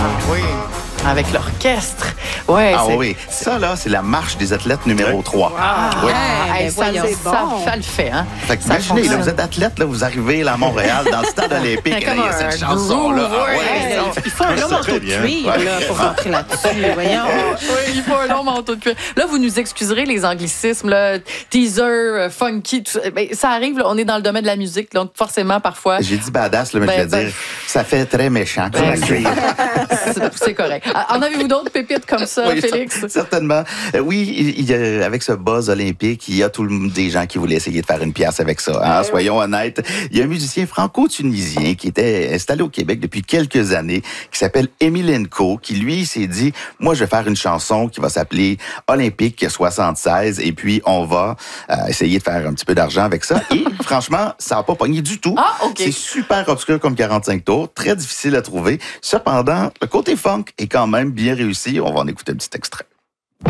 oui. Avec l'orchestre. Ouais, Ah oui, ça là, c'est la marche des athlètes numéro 3. Oui. Ça le fait, hein? Fait que imaginez, là, vous êtes athlète, là, vous arrivez là, à Montréal, dans le stade olympique, il y a cette chanson-là. Il faut un long manteau de cuir pour rentrer là-dessus, voyons. Oui, il faut un long manteau de cuir. Là, vous nous excuserez les anglicismes, là, teaser, funky, tout ça. Ben, ça arrive, là, on est dans le domaine de la musique, donc forcément, parfois... J'ai dit badass, là, mais je vais dire, ça fait très méchant. C'est correct. En avez-vous d'autres pépites comme ça, oui, Félix? Certainement. Oui, avec ce buzz olympique, il y a des gens qui voulaient essayer de faire une pièce avec ça. Hein? Soyons honnêtes. Il y a un musicien franco-tunisien qui était installé au Québec depuis quelques années, qui s'appelle Emilenko, qui, lui, s'est dit, moi, je vais faire une chanson qui va s'appeler Olympique 76, et puis on va essayer de faire un petit peu d'argent avec ça. Et franchement, ça n'a pas pogné du tout. Ah, OK. C'est super obscur comme 45 tours, très difficile à trouver. Cependant, le côté funk est quand même bien réussi. On va en écouter un petit extrait.